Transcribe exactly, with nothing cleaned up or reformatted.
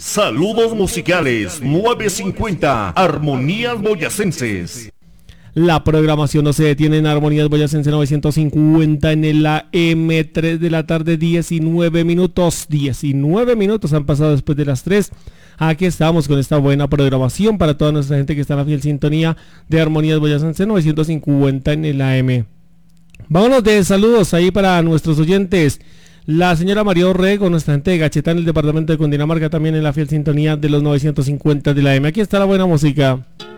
Saludos musicales nueve cincuenta, Armonías Boyacenses. La programación no se detiene en Armonías Boyacense novecientos cincuenta en el A M, tres de la tarde, diecinueve minutos. diecinueve minutos han pasado después de las tres. Aquí estamos con esta buena programación para toda nuestra gente que está en la fiel sintonía de Armonías Boyacense novecientos cincuenta en el A M. Vámonos de saludos ahí para nuestros oyentes. La señora María Orrego, nuestra gente de Gachetá en el departamento de Cundinamarca, también en la fiel sintonía de los novecientos cincuenta de la A M. Aquí está la buena música.